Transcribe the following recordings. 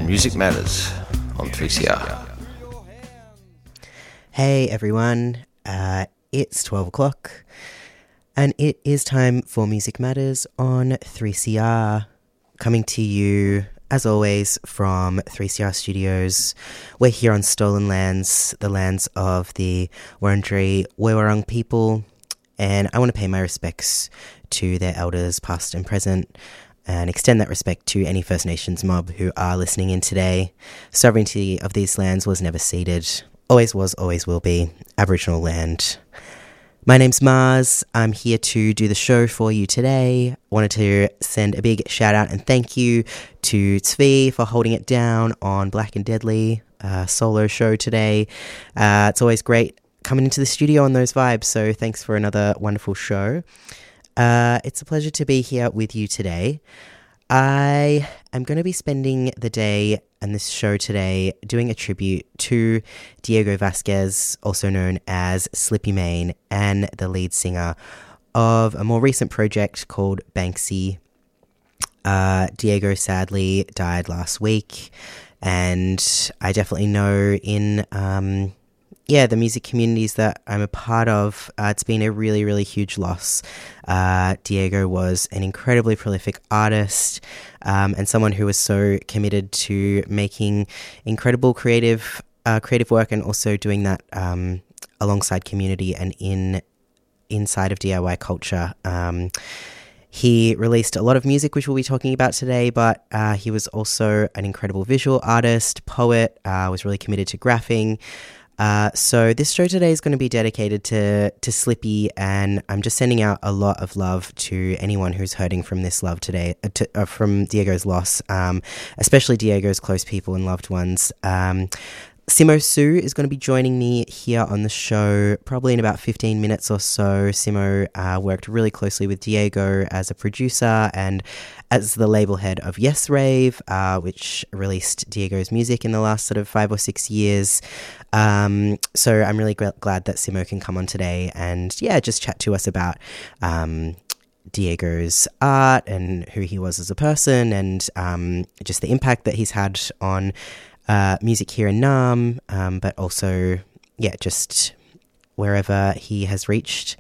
Music Matters on 3CR. Hey everyone, it's 12 o'clock and it is time for Music Matters on 3CR, coming to you as always from 3CR Studios. We're here on stolen lands, the lands of the Wurundjeri Woiwurrung people, and I want to pay my respects to their elders past and present, and extend that respect to any First Nations mob who are listening in today. Sovereignty of these lands was never ceded, always was, always will be Aboriginal land. My name's Mars. I'm here to do the show for you today. Wanted to send a big shout out and thank you to Tzvi for holding it down on Black and Deadly solo show today. It's always great coming into the studio on those vibes, so thanks for another wonderful show. It's a pleasure to be here with you today. I am going to be spending the day and this show today doing a tribute to Diego Vasquez, also known as Slippy Mane, and the lead singer of a more recent project called Banksy. Diego sadly died last week, and I definitely know in the music communities that I'm a part of, it's been a really, really huge loss. Diego was an incredibly prolific artist, and someone who was so committed to making incredible creative work, and also doing that alongside community and inside of DIY culture. He released a lot of music, which we'll be talking about today, but he was also an incredible visual artist, poet, was really committed to graphing. So this show today is going to be dedicated to Slippy, and I'm just sending out a lot of love to anyone who's hurting from this love today, from Diego's loss, especially Diego's close people and loved ones. Simo Sue is going to be joining me here on the show probably in about 15 minutes or so. Simo worked really closely with Diego as a producer and as the label head of Yes Rave, which released Diego's music in the last sort of 5 or 6 years. So I'm really glad that Simo can come on today and just chat to us about Diego's art and who he was as a person, and just the impact that he's had on music here in Naarm, but also, just wherever he has reached.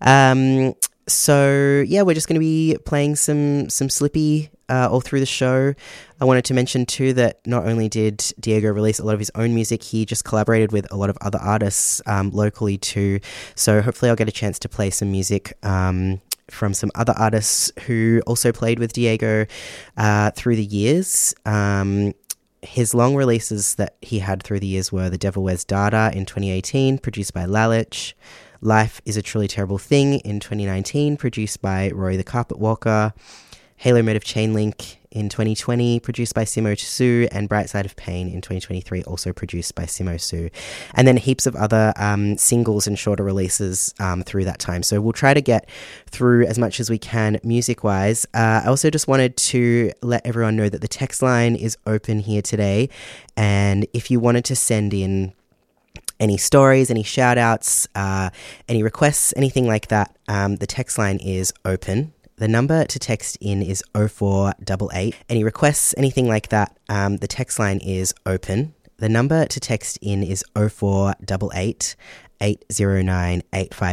So we're just going to be playing some Slippy all through the show. I wanted to mention too that not only did Diego release a lot of his own music, he just collaborated with a lot of other artists locally too. So hopefully I'll get a chance to play some music from some other artists who also played with Diego through the years. His long releases that he had through the years were The Devil Wears Data in 2018, produced by Lalich; Life is a Truly Terrible Thing in 2019, produced by Rory the Carpet Walker; Halo Mode of Chainlink in 2020, produced by Simo Sue; and Bright Side of Pain in 2023, also produced by Simo Sue. And then heaps of other singles and shorter releases through that time. So we'll try to get through as much as we can music-wise. I also just wanted to let everyone know that the text line is open here today. And if you wanted to send in any stories, any shout-outs, any requests, anything like that, the text line is open. The number to text in is 0488. Any requests, anything like that, the text line is open. The number to text in is 0488 809 850.